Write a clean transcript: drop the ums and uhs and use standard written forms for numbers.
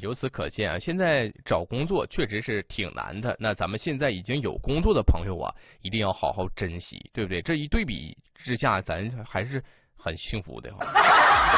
由此可见啊，现在找工作确实是挺难的。那咱们现在已经有工作的朋友啊，一定要好好珍惜，对不对？这一对比之下，咱还是很幸福的哈。